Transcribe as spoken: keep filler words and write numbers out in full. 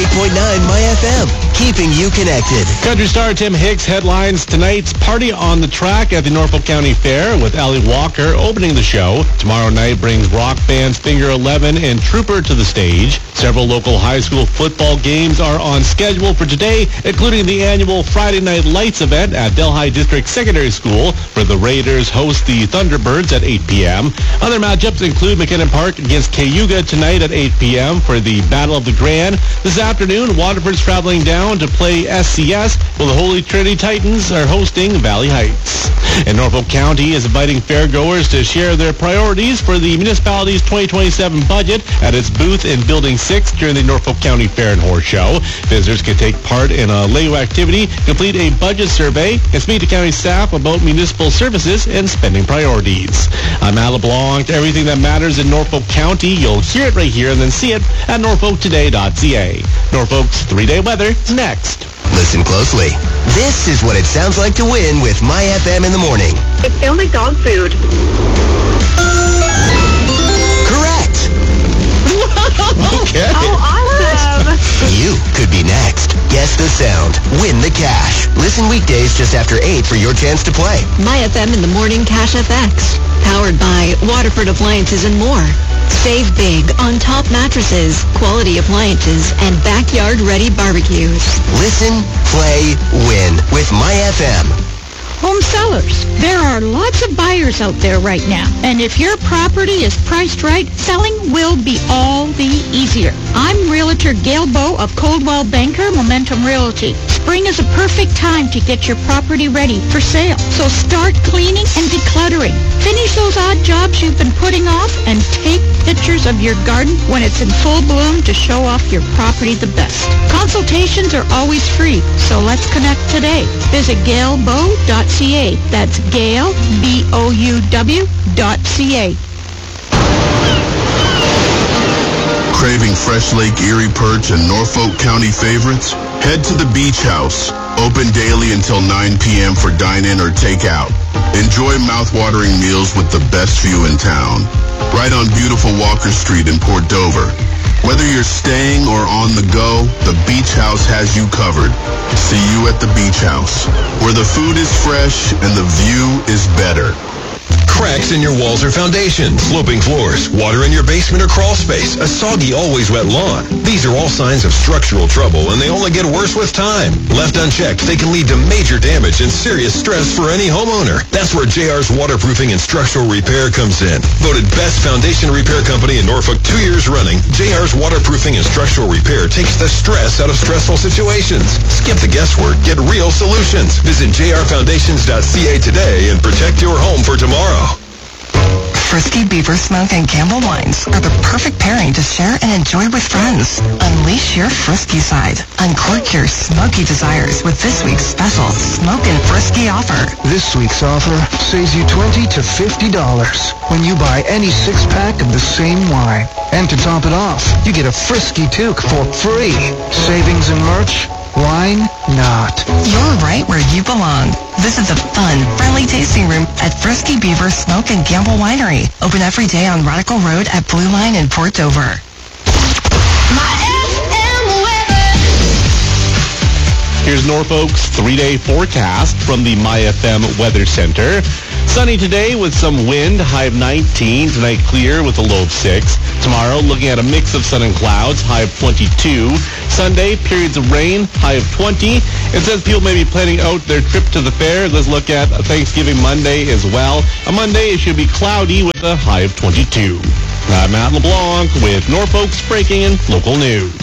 ninety-eight point nine My F M, keeping you connected. Country star Tim Hicks headlines tonight's Party on the Track at the Norfolk County Fair with Allie Walker opening the show. Tomorrow night brings rock bands Finger eleven and Trooper to the stage. Several local high school football games are on schedule for today, including the annual Friday Night Lights event at Delhi District Secondary School, where the Raiders host the Thunderbirds at eight p.m. Other matchups include McKinnon Park against Cayuga tonight at eight p.m. for the Battle of the Grand. This afternoon, Waterford's traveling down to play S C S, while the Holy Trinity Titans are hosting Valley Heights. And Norfolk County is inviting fairgoers to share their priorities for the municipality's twenty twenty-seven budget at its booth in Building six during the Norfolk County Fair and Horse Show. Visitors can take part in a L E U activity, complete a budget survey, and speak to county staff about municipal services and spending priorities. I'm Al LeBlanc. Everything that matters in Norfolk County, you'll hear it right here and then see it at norfolk today dot c a. Norfolk's three-day weather is next. Listen closely. This is what it sounds like to win with My F M in the morning. It sounds like dog food. Correct. Okay. Oh, awesome. You could be next. Guess the sound. Win the cash. Listen weekdays just after eight for your chance to play. My F M in the morning, Cash F X. Powered by Waterford Appliances and more. Save big on top mattresses, quality appliances, and backyard-ready barbecues. Listen, play, win with My F M. Home sellers. There are lots of buyers out there right now. And if your property is priced right, selling will be all the easier. I'm Realtor Gail Bow of Coldwell Banker Momentum Realty. Spring is a perfect time to get your property ready for sale. So start cleaning and decluttering. Finish those odd jobs you've been putting off and take pictures of your garden when it's in full bloom to show off your property the best. Consultations are always free, so let's connect today. Visit gail bow dot c a. That's Gail, B O U W dot C A. Craving fresh Lake Erie perch and Norfolk County favorites? Head to the Beach House. Open daily until nine p.m. for dine-in or take-out. Enjoy mouth-watering meals with the best view in town. Right on beautiful Walker Street in Port Dover. Whether you're staying or on the go, the Beach House has you covered. See you at the Beach House, where the food is fresh and the view is better. Cracks in your walls or foundation, sloping floors, water in your basement or crawl space, a soggy, always wet lawn. These are all signs of structural trouble, and they only get worse with time. Left unchecked, they can lead to major damage and serious stress for any homeowner. That's where J R's Waterproofing and Structural Repair comes in. Voted best foundation repair company in Norfolk two years running, J R's Waterproofing and Structural Repair takes the stress out of stressful situations. Skip the guesswork, get real solutions. Visit j r foundations dot c a today and protect your home for tomorrow. Frisky Beaver Smoke and Campbell Wines are the perfect pairing to share and enjoy with friends. Unleash your frisky side. Uncork your smoky desires with this week's special Smoke and Frisky offer. This week's offer saves you twenty to fifty dollars when you buy any six-pack of the same wine. And to top it off, you get a Frisky toque for free. Savings and merch? Wine not. You're right where you belong. Visit the fun, friendly tasting room at Frisky Beaver Smoke and Gamble Winery. Open every day on Radical Road at Blue Line in Port Dover. My F M weather. Here's Norfolk's three-day forecast from the My F M Weather Center. Sunny today with some wind, high of nineteen. Tonight clear with a low of six. Tomorrow looking at a mix of sun and clouds, high of twenty-two. Sunday, periods of rain, high of twenty. It says people may be planning out their trip to the fair. Let's look at Thanksgiving Monday as well. On Monday, it should be cloudy with a high of twenty-two. I'm Matt LeBlanc with Norfolk's Breaking and Local News.